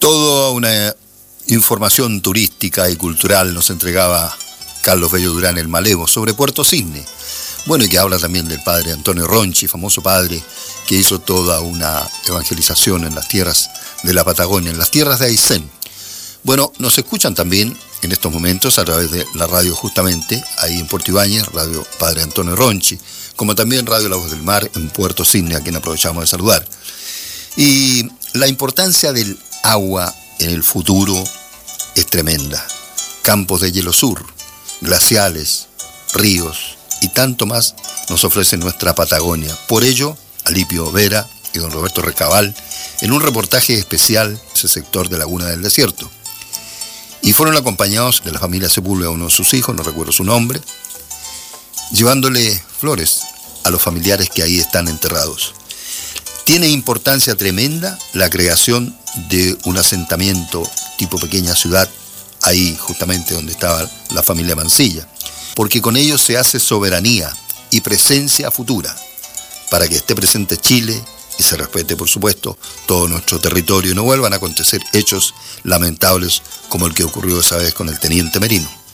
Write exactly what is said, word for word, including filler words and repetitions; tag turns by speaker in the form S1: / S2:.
S1: Toda una información turística y cultural nos entregaba Carlos Bello Durán, el Malevo, sobre Puerto Cisne. Bueno, y que habla también del padre Antonio Ronchi, famoso padre que hizo toda una evangelización en las tierras de la Patagonia, en las tierras de Aysén. Bueno, nos escuchan también en estos momentos a través de la radio justamente, ahí en Puerto Ibáñez, Radio Padre Antonio Ronchi, como también Radio La Voz del Mar en Puerto Cisne, a quien aprovechamos de saludar. Y la importancia del agua en el futuro es tremenda. Campos de hielo sur, glaciales, ríos y tanto más nos ofrece nuestra Patagonia. Por ello, Alipio Vera y don Roberto Recabal, en un reportaje especial, ese sector de Laguna del Desierto. Y fueron acompañados de la familia Sepúlveda, uno de sus hijos, no recuerdo su nombre, llevándole flores a los familiares que ahí están enterrados. Tiene importancia tremenda la creación de un asentamiento tipo pequeña ciudad, ahí justamente donde estaba la familia Mansilla, porque con ello se hace soberanía y presencia futura, para que esté presente Chile y se respete, por supuesto, todo nuestro territorio y no vuelvan a acontecer hechos lamentables como el que ocurrió esa vez con el teniente Merino.